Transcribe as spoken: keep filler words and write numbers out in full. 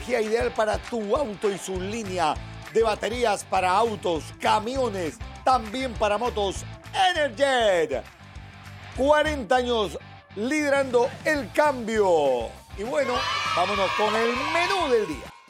energía ideal para tu auto y su línea de baterías para autos, camiones, también para motos. Energet, cuarenta años liderando el cambio. Y bueno, vámonos con el menú del día.